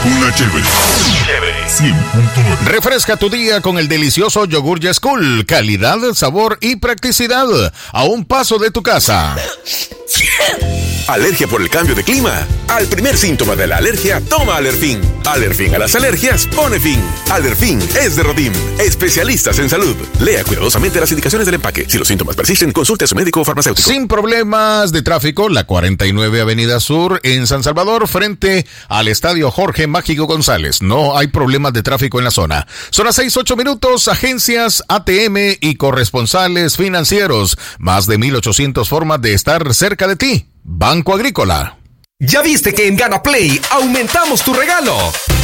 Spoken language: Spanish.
Una chévere. 100.9. Refresca tu día con el delicioso yogur Yaskul. Calidad, sabor y practicidad. A un paso de tu casa. ¿Alergia por el cambio de clima? Al primer síntoma de la alergia, toma Alerfin. Alerfin a las alergias, pone fin. Alerfin es de Rodim, especialistas en salud. Lea cuidadosamente las indicaciones del empaque. Si los síntomas persisten, consulte a su médico o farmacéutico. Sin problemas de tráfico, la 49 Avenida Sur en San Salvador, frente al Estadio Jorge Mágico González. No hay problemas de tráfico en la zona. Son las 6:08 minutos, agencias, ATM y corresponsales financieros. Más de 1,800 formas de estar cerca de ti. Banco Agrícola. ¿Ya viste que en Gana Play aumentamos tu regalo?